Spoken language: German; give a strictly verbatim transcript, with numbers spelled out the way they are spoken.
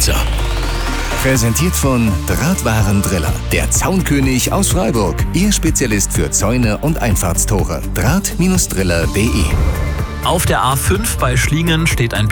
Häuser. Präsentiert von Drahtwarendriller, der Zaunkönig aus Freiburg. Ihr Spezialist für Zäune und Einfahrtstore. Draht-Driller punkt de. Auf der A fünf bei Schlingen steht ein